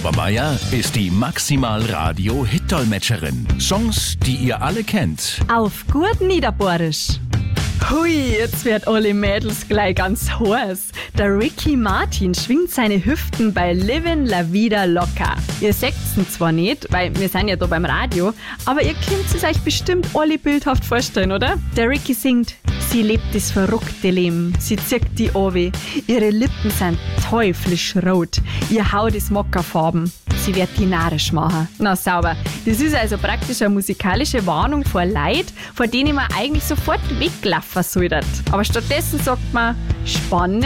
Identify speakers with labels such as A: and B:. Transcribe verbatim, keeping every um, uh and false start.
A: Obermeier ist die Maximal-Radio-Hit-Dolmetscherin. Songs, die ihr alle kennt.
B: Auf gut Niederbohrisch. Hui, jetzt wird alle Mädels gleich ganz heiß. Der Ricky Martin schwingt seine Hüften bei Livin' La Vida Loca. Ihr seht's ihn zwar nicht, weil wir sind ja da beim Radio, aber ihr könnt es euch bestimmt alle bildhaft vorstellen, oder? Der Ricky singt: Sie lebt das verrückte Leben, sie zieht die Owe, ihre Lippen sind teuflisch rot, ihr Haut ist mockerfarben, sie wird die narrisch machen. Na sauber, das ist also praktisch eine musikalische Warnung vor Leid, vor denen man eigentlich sofort weglaufen sollte. Aber stattdessen sagt man: spannend.